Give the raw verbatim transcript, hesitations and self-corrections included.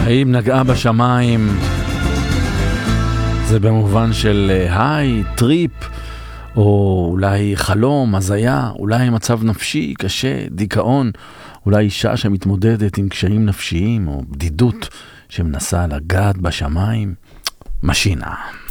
האם נגעה בשמיים? זה במובן של היי, טריפ, או אולי חלום, הזיה, אולי מצב נפשי קשה, דיכאון, אולי אישה שמתמודדת עם קשיים נפשיים, או בדידות שמנסה לגעת בשמיים. משינה.